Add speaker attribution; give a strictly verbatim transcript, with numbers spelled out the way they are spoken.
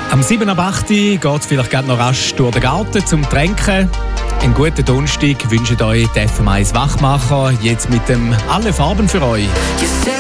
Speaker 1: Am sieben ab acht geht es vielleicht gerade noch rasch durch den Garten zum Tränken. Einen guten Donnerstag wünscht euch die F M eins Wachmacher, jetzt mit dem «Alle Farben für euch».